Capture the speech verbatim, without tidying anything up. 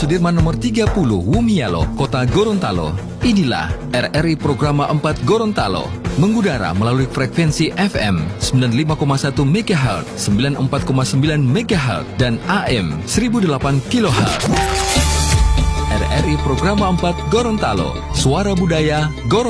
Sudirman nomor tiga puluh Wumialo, Kota Gorontalo. Inilah R R I Programa empat Gorontalo, mengudara melalui frekuensi F M sembilan puluh lima koma satu megahertz, sembilan puluh empat koma sembilan megahertz, dan A M seribu delapan kilohertz. R R I Programa empat Gorontalo, suara budaya Gorontalo.